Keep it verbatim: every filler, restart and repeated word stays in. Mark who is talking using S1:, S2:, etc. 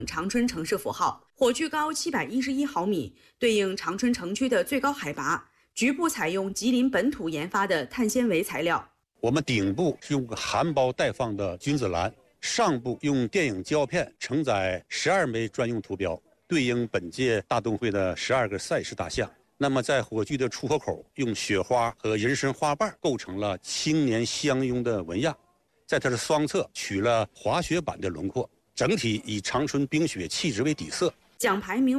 S1: 长春城市符号，火炬高七百一十一毫米，对应长春城区的最高海拔。局部采用吉林本土研发的碳纤维材料。
S2: 我们顶部是用含苞待放的君子兰，上部用电影胶片承载十二枚专用图标，对应本届大运会的十二个赛事大项。那么在火炬的出火口，用雪花和人参花瓣构成了青年相拥的纹样，在它的双侧取了滑雪板的轮廓，整体以长春冰雪气质为底色。
S1: 奖牌名